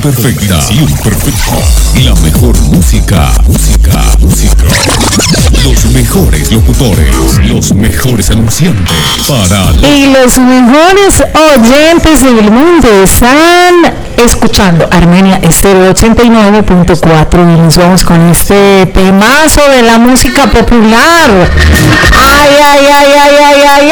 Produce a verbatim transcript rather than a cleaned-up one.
perfecta. Combinación perfecta. La mejor música. Música. Música. Los mejores locutores. Los mejores anunciantes. Para los... Y los mejores oyentes del mundo están escuchando Armenia Estéreo ochenta y nueve punto cuatro y nos vamos con este temazo de la música popular. Ay, ay, ay, ay, ay, ay.